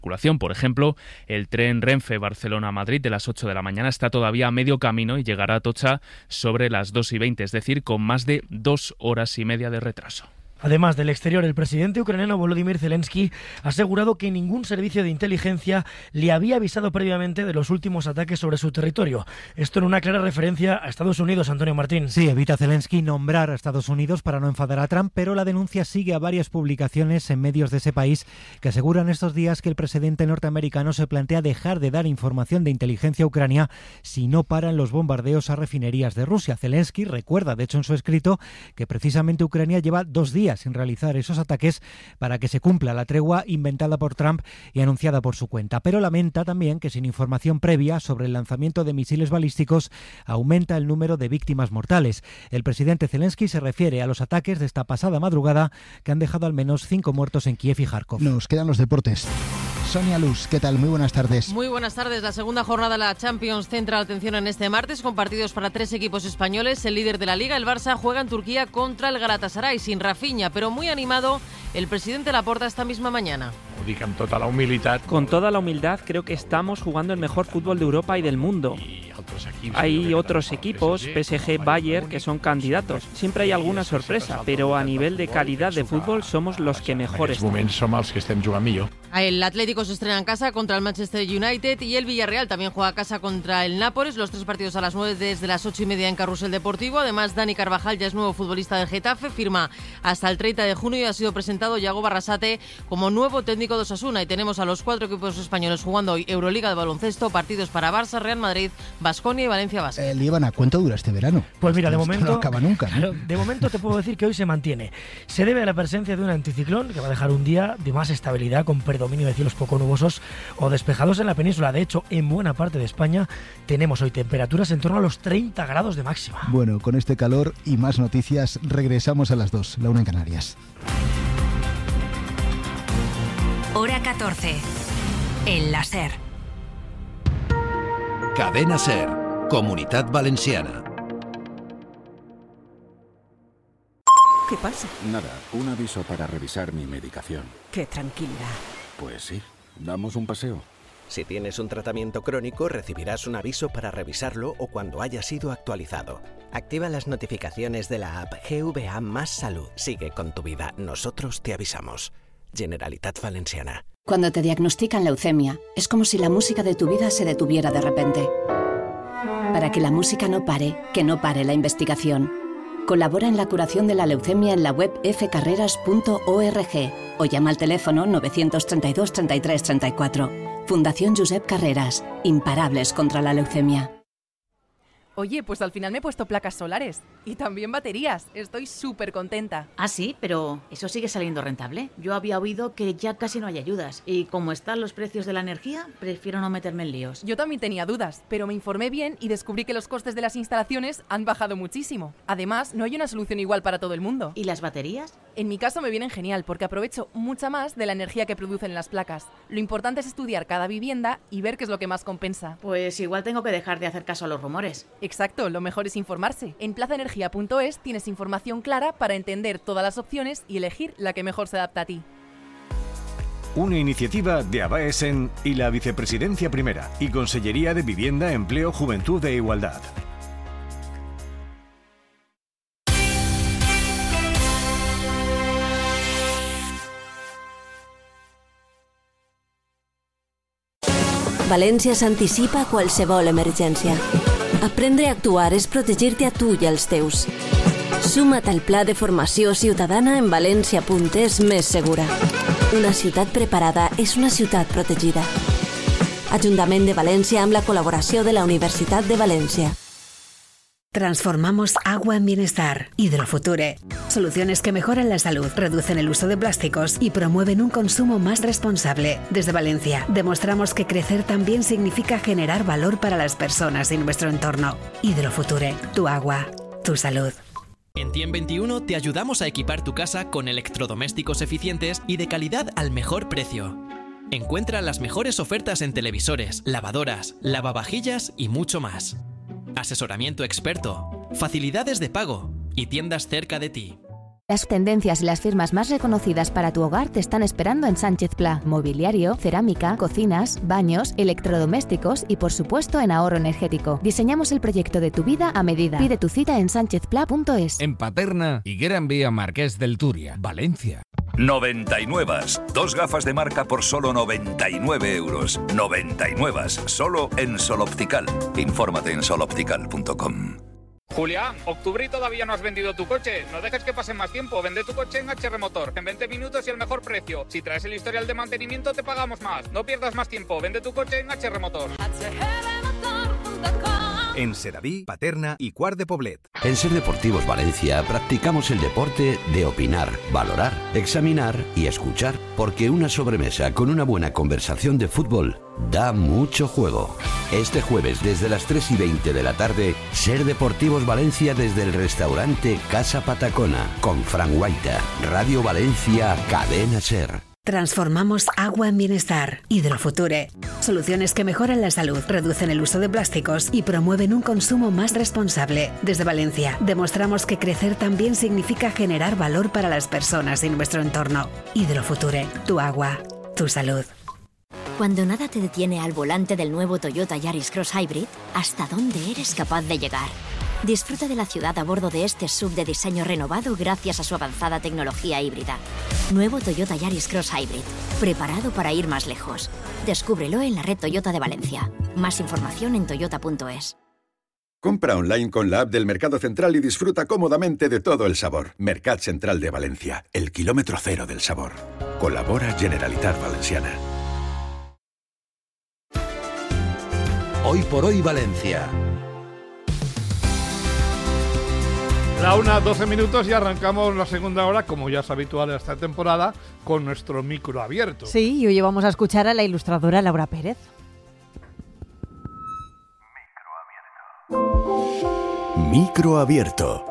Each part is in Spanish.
circulación. Por ejemplo, el tren Renfe Barcelona-Madrid de las 8 de la mañana está todavía a medio camino y llegará a Atocha sobre las 2:20, es decir, con más de 2 horas y media de retraso. Además del exterior, el presidente ucraniano Volodymyr Zelensky ha asegurado que ningún servicio de inteligencia le había avisado previamente de los últimos ataques sobre su territorio. Esto en una clara referencia a Estados Unidos, Antonio Martín. Sí, evita Zelensky nombrar a Estados Unidos para no enfadar a Trump, pero la denuncia sigue a varias publicaciones en medios de ese país que aseguran estos días que el presidente norteamericano se plantea dejar de dar información de inteligencia a Ucrania si no paran los bombardeos a refinerías de Rusia. Zelensky recuerda, de hecho, en su escrito, que precisamente Ucrania lleva 2 días sin realizar esos ataques para que se cumpla la tregua inventada por Trump y anunciada por su cuenta. Pero lamenta también que sin información previa sobre el lanzamiento de misiles balísticos aumenta el número de víctimas mortales. El presidente Zelensky se refiere a los ataques de esta pasada madrugada que han dejado al menos 5 muertos en Kiev y Kharkov. Nos quedan los deportes. Sonia Luz, ¿qué tal? Muy buenas tardes. Muy buenas tardes. La segunda jornada de la Champions centra la atención en este martes con partidos para 3 equipos españoles. El líder de la Liga, el Barça, juega en Turquía contra el Galatasaray sin Rafinha, pero muy animado el presidente Laporta esta misma mañana. Con toda la humildad, creo que estamos jugando el mejor fútbol de Europa y del mundo. Hay otros equipos, PSG, Bayern, que son candidatos. Siempre hay alguna sorpresa, pero a nivel de calidad de fútbol somos los que mejor están. El Atlético se estrena en casa contra el Manchester United y el Villarreal también juega a casa contra el Nápoles. Los 3 partidos a las 9 desde las 8:30 en Carrusel Deportivo. Además, Dani Carvajal ya es nuevo futbolista del Getafe, firma hasta el 30 de junio y ha sido presentado Yago Barrasate como nuevo técnico de Osasuna. Y tenemos a los 4 equipos españoles jugando hoy Euroliga de baloncesto, partidos para Barça, Real Madrid, Baskonia y Valencia Basket. Líbana, ¿cuánto dura este verano? Pues mira, de momento no acaba nunca, ¿no? Claro, de momento te puedo decir que hoy se mantiene. Se debe a la presencia de un anticiclón que va a dejar un día de más estabilidad con predominio de cielos poco nubosos o despejados en la península. De hecho, en buena parte de España tenemos hoy temperaturas en torno a los 30 grados de máxima. Bueno, con este calor y más noticias regresamos a las 2, la 1 en Canarias. Hora 14. En la SER. Cadena SER, Comunitat Valenciana. ¿Qué pasa? Nada, un aviso para revisar mi medicación. Qué tranquilidad. Pues sí, damos un paseo. Si tienes un tratamiento crónico, recibirás un aviso para revisarlo o cuando haya sido actualizado. Activa las notificaciones de la app GVA Más Salud. Sigue con tu vida. Nosotros te avisamos. Generalitat Valenciana. Cuando te diagnostican leucemia, es como si la música de tu vida se detuviera de repente. Para que la música no pare, que no pare la investigación. Colabora en la curación de la leucemia en la web fcarreras.org o llama al teléfono 932 33 34. Fundación Josep Carreras. Imparables contra la leucemia. Oye, pues al final me he puesto placas solares y también baterías. Estoy súper contenta. Ah, sí, pero ¿eso sigue saliendo rentable? Yo había oído que ya casi no hay ayudas y como están los precios de la energía, prefiero no meterme en líos. Yo también tenía dudas, pero me informé bien y descubrí que los costes de las instalaciones han bajado muchísimo. Además, no hay una solución igual para todo el mundo. ¿Y las baterías? En mi caso me vienen genial porque aprovecho mucha más de la energía que producen las placas. Lo importante es estudiar cada vivienda y ver qué es lo que más compensa. Pues igual tengo que dejar de hacer caso a los rumores. Exacto, lo mejor es informarse. En plazaenergia.es tienes información clara para entender todas las opciones y elegir la que mejor se adapta a ti. Una iniciativa de Abaesen y la Vicepresidencia Primera y Consellería de Vivienda, Empleo, Juventud e Igualdad. València s'anticipa a qualsevol emergència. Aprendre a actuar és protegir-te a tu i als teus. Suma't al pla de formació ciutadana en valencia.es més segura. Una ciutat preparada és una ciutat protegida. Ajuntament de València amb la col·laboració de la Universitat de València. Transformamos agua en bienestar. Hidrofuture. Soluciones que mejoran la salud, reducen el uso de plásticos y promueven un consumo más responsable. Desde Valencia, demostramos que crecer también significa generar valor para las personas y nuestro entorno. Hidrofuture. Tu agua. Tu salud. En Tiem21 te ayudamos a equipar tu casa con electrodomésticos eficientes y de calidad al mejor precio. Encuentra las mejores ofertas en televisores, lavadoras, lavavajillas y mucho más. Asesoramiento experto, facilidades de pago y tiendas cerca de ti. Las tendencias y las firmas más reconocidas para tu hogar te están esperando en Sánchez Pla. Mobiliario, cerámica, cocinas, baños, electrodomésticos y por supuesto en ahorro energético. Diseñamos el proyecto de tu vida a medida. Pide tu cita en sanchezpla.es. En Paterna y Gran Vía Marqués del Turia, Valencia. 99. 2 gafas de marca por solo 99 euros. 99. Solo en Sol Optical. Infórmate en soloptical.com. Julián, octubre y todavía no has vendido tu coche. No dejes que pase más tiempo. Vende tu coche en HR Motor. En 20 minutos y el mejor precio. Si traes el historial de mantenimiento te pagamos más. No pierdas más tiempo. Vende tu coche en HR Motor. En Sedaví, Paterna y Quart de Poblet. En Ser Deportivos Valencia practicamos el deporte de opinar, valorar, examinar y escuchar, porque una sobremesa con una buena conversación de fútbol da mucho juego. Este jueves desde las 3:20 de la tarde, Ser Deportivos Valencia desde el restaurante Casa Patacona, con Fran Guaita, Radio Valencia, Cadena Ser. Transformamos agua en bienestar. Hidrofuture. Soluciones que mejoran la salud, reducen el uso de plásticos y promueven un consumo más responsable. Desde Valencia, demostramos que crecer también significa generar valor para las personas y nuestro entorno. Hidrofuture. Tu agua. Tu salud. Cuando nada te detiene al volante del nuevo Toyota Yaris Cross Hybrid, ¿hasta dónde eres capaz de llegar? Disfruta de la ciudad a bordo de este SUV de diseño renovado gracias a su avanzada tecnología híbrida. Nuevo Toyota Yaris Cross Hybrid, preparado para ir más lejos. Descúbrelo en la red Toyota de Valencia. Más información en toyota.es. Compra online con la app del Mercado Central y disfruta cómodamente de todo el sabor. Mercat Central de Valencia, el kilómetro cero del sabor. Colabora Generalitat Valenciana. Hoy por hoy Valencia. La 1:12 minutos y arrancamos la segunda hora, como ya es habitual en esta temporada, con nuestro micro abierto. Sí, y hoy vamos a escuchar a la ilustradora Laura Pérez. Micro abierto.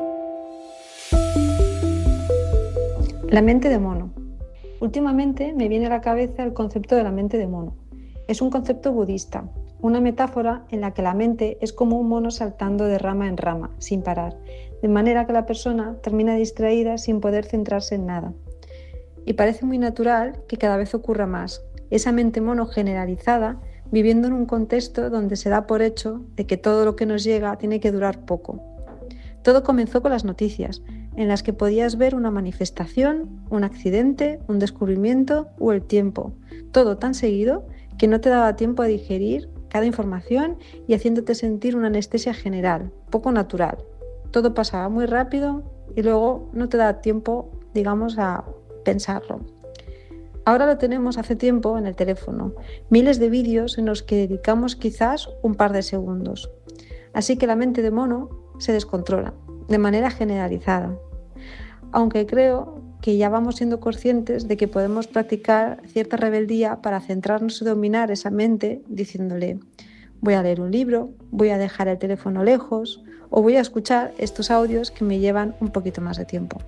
La mente de mono. Últimamente me viene a la cabeza el concepto de la mente de mono. Es un concepto budista, una metáfora en la que la mente es como un mono saltando de rama en rama, sin parar, de manera que la persona termina distraída sin poder centrarse en nada. Y parece muy natural que cada vez ocurra más, esa mente mono generalizada, viviendo en un contexto donde se da por hecho de que todo lo que nos llega tiene que durar poco. Todo comenzó con las noticias, en las que podías ver una manifestación, un accidente, un descubrimiento o el tiempo, todo tan seguido que no te daba tiempo a digerir cada información y haciéndote sentir una anestesia general, poco natural. Todo pasaba muy rápido y luego no te da tiempo, digamos, a pensarlo. Ahora lo tenemos hace tiempo en el teléfono, miles de vídeos en los que dedicamos quizás un par de segundos. Así que la mente de mono se descontrola, de manera generalizada. Aunque creo que ya vamos siendo conscientes de que podemos practicar cierta rebeldía para centrarnos y dominar esa mente diciéndole: voy a leer un libro, voy a dejar el teléfono lejos o voy a escuchar estos audios que me llevan un poquito más de tiempo.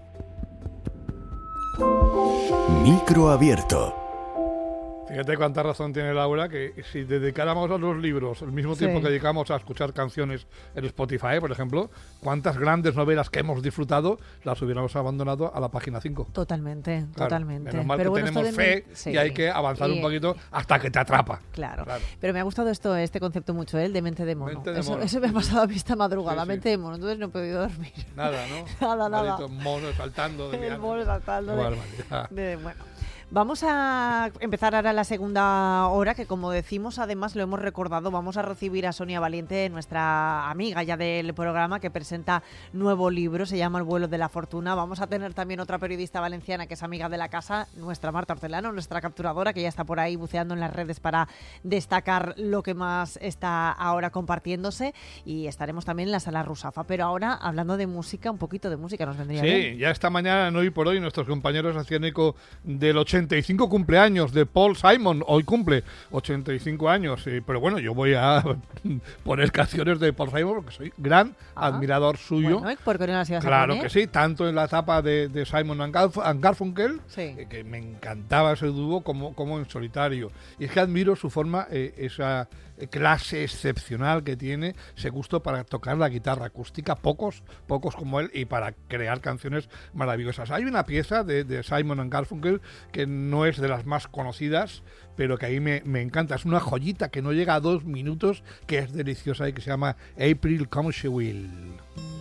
Micro abierto. Fíjate cuánta razón tiene Laura, que si dedicáramos a los libros el mismo tiempo que dedicamos a escuchar canciones en Spotify, por ejemplo, cuántas grandes novelas que hemos disfrutado las hubiéramos abandonado a la página 5. Totalmente, claro, totalmente. Menos mal pero que bueno, tenemos fe y hay que avanzar un poquito hasta que te atrapa. Claro. Pero me ha gustado este concepto mucho, el de mente de mono. Eso me ha pasado a mí esta madrugada, mente de mono, entonces no he podido dormir. Nada, ¿no? Nada. Mono saltando. El mono saltando. Bueno. Vamos a empezar ahora la segunda hora, que como decimos, además lo hemos recordado, vamos a recibir a Sonia Valiente, nuestra amiga ya del programa, que presenta nuevo libro, se llama El vuelo de la fortuna. Vamos a tener también otra periodista valenciana que es amiga de la casa, nuestra Marta Hortelano, nuestra capturadora, que ya está por ahí buceando en las redes para destacar lo que más está ahora compartiéndose, y estaremos también en la sala Rusafa. Pero ahora, hablando de música, un poquito de música nos vendría bien. Sí, ya esta mañana en Hoy por Hoy nuestros compañeros hacían eco del 80 85 cumpleaños de Paul Simon. Hoy cumple 85 años. Pero bueno, yo voy a poner canciones de Paul Simon porque soy gran admirador suyo. Bueno, ¿por qué no las ibas a Claro poner? que sí, tanto en la etapa de Simon and Garfunkel, que me encantaba ese dúo, como en solitario. Y es que admiro su forma, esa clase excepcional que tiene, ese gusto para tocar la guitarra acústica, pocos como él, y para crear canciones maravillosas. Hay una pieza de Simon and Garfunkel que no es de las más conocidas, pero que a mí me encanta. Es una joyita que no llega a 2 minutos, que es deliciosa y que se llama April Come She Will.